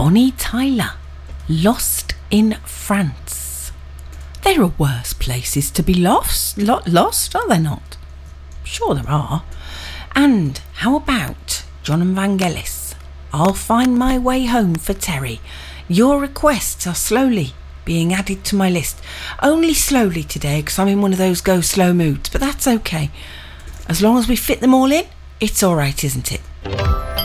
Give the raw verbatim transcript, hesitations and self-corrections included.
Bonnie Tyler, Lost in France. There are worse places to be lost, lo- lost, are there not? Sure there are. And how about John and Vangelis, I'll Find My Way Home for Terry. Your requests are slowly being added to my list. Only slowly today because I'm in one of those go slow moods, but that's okay. As long as we fit them all in, it's alright, isn't it?